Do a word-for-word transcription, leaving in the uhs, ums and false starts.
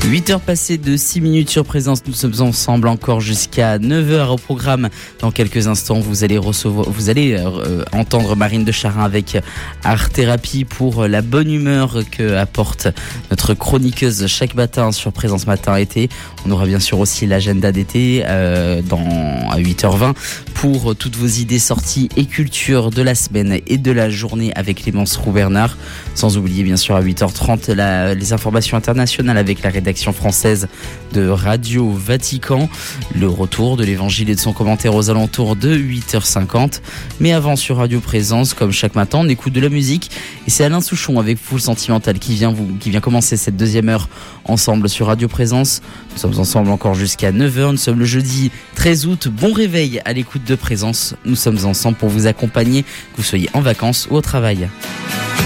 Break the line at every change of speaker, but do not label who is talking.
huit heures passées de six minutes sur Présence, nous sommes ensemble encore jusqu'à neuf heures au programme. Dans quelques instants, vous allez recevoir, vous allez euh, entendre Marine de Charin avec Art Thérapie pour la bonne humeur que apporte notre chroniqueuse chaque matin sur Présence Matin Été. On aura bien sûr aussi l'agenda d'été euh, dans, à huit heures vingt pour toutes vos idées sorties et culture de la semaine et de la journée avec Clémence Roux-Bernard. Sans oublier bien sûr à huit heures trente la, les informations internationales avec la rédaction française de Radio Vatican, le retour de l'évangile et de son commentaire aux alentours de huit heures cinquante. Mais avant sur Radio Présence, comme chaque matin, on écoute de la musique et c'est Alain Souchon avec Full Sentimental qui vient, vous, qui vient commencer cette deuxième heure ensemble sur Radio Présence. Nous sommes ensemble encore jusqu'à neuf heures, nous sommes le jeudi treize août, bon réveil à l'écoute de Présence, nous sommes ensemble pour vous accompagner, que vous soyez en vacances ou au travail.